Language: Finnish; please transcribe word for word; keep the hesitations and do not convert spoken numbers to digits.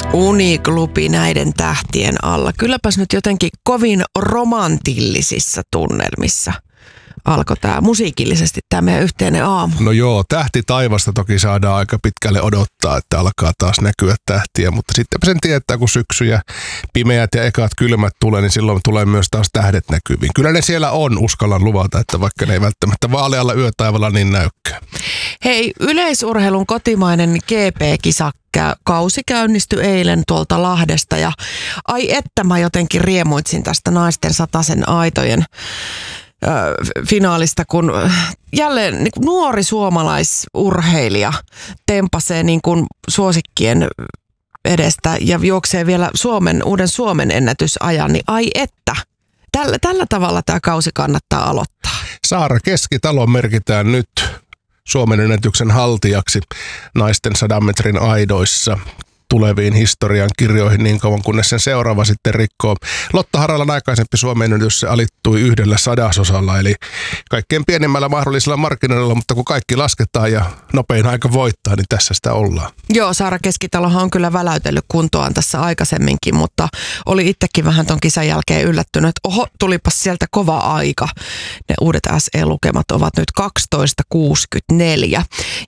Uniklubi näiden tähtien alla. Kylläpäs nyt jotenkin kovin romantillisissa tunnelmissa alkoi tämä musiikillisesti tämä meidän yhteinen aamu. No joo, tähti taivasta toki saadaan aika pitkälle odottaa, että alkaa taas näkyä tähtiä, mutta sitten sen tietää, kun syksy ja pimeät ja ekat kylmät tulee, niin silloin tulee myös taas tähdet näkyviin. Kyllä ne siellä on, uskallan luvata, että vaikka ne ei välttämättä vaalealla yötaivalla niin näykkää. Hei, yleisurheilun kotimainen G P-kisa kausi käynnistyi eilen tuolta Lahdesta ja ai että mä jotenkin riemuitsin tästä naisten satasen aitojen ö, finaalista, kun jälleen niin kuin nuori suomalaisurheilija tempasee niin kuin suosikkien edestä ja juoksee vielä Suomen, uuden Suomen ennätysajan, niin ai että. Tällä, tällä tavalla tämä kausi kannattaa aloittaa. Saara Keskitalo merkitään nyt Suomen ennätyksen haltijaksi naisten sadan metrin aidoissa tuleviin historian kirjoihin niin kauan, kunnes sen seuraava sitten rikkoo. Lotta Haralan aikaisempi Suomen ennätys se alittui yhdellä sadasosalla, eli kaikkein pienimmällä mahdollisella markkinoilla, mutta kun kaikki lasketaan ja nopein aika voittaa, niin tässä sitä ollaan. Joo, Saara Keskitalohan on kyllä väläytellyt kuntoaan tässä aikaisemminkin, mutta oli itsekin vähän ton kisan jälkeen yllättynyt, että oho, tulipas sieltä kova aika. Ne uudet S E-lukemat ovat nyt kaksitoista kuusikymmentäneljä.